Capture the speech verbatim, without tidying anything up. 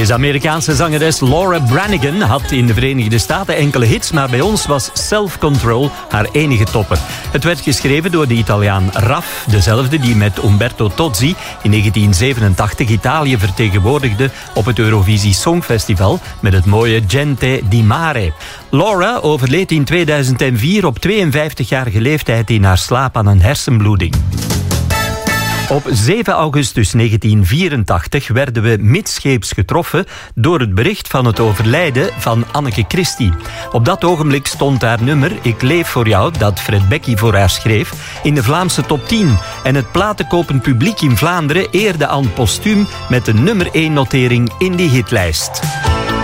Deze Amerikaanse zangeres Laura Branigan had in de Verenigde Staten enkele hits, maar bij ons was Self Control haar enige topper. Het werd geschreven door de Italiaan Raf, dezelfde die met Umberto Tozzi in negentien zevenentachtig Italië vertegenwoordigde op het Eurovisie Songfestival met het mooie Gente di Mare. Laura overleed in tweeduizend vier op tweeënvijftigjarige leeftijd in haar slaap aan een hersenbloeding. Op zeven augustus negentien vierentachtig werden we midscheeps getroffen door het bericht van het overlijden van Anneke Christie. Op dat ogenblik stond haar nummer Ik leef voor jou, dat Fred Becky voor haar schreef, in de Vlaamse top tien. En het platenkopend publiek in Vlaanderen eerde aan postuum met een nummer één notering in die hitlijst.